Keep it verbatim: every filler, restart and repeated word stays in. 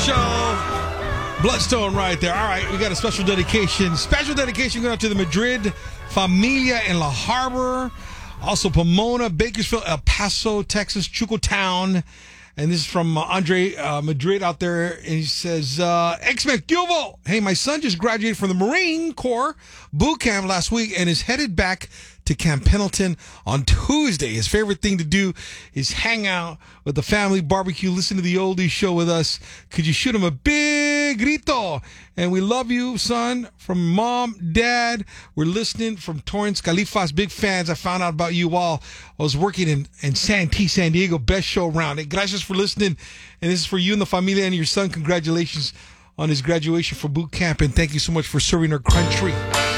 Show. Bloodstone right there. All right, we got a special dedication. Special dedication going out to the Madrid Familia in La Harbor. Also Pomona, Bakersfield, El Paso, Texas, Chucotown. And this is from uh, Andre uh, Madrid out there. And he says, uh, X-Men Cuvo. Hey, my son just graduated from the Marine Corps boot camp last week and is headed back to Camp Pendleton on Tuesday. His favorite thing to do is hang out with the family, barbecue, listen to the oldies show with us. Could you shoot him a big grito? And we love you, son. From mom, dad, we're listening from Torrance Califas, big fans. I found out about you while I was working in, in Santee, San Diego. Best show around. Hey, gracias for listening. And this is for you and the familia and your son. Congratulations on his graduation for boot camp. And thank you so much for serving our country.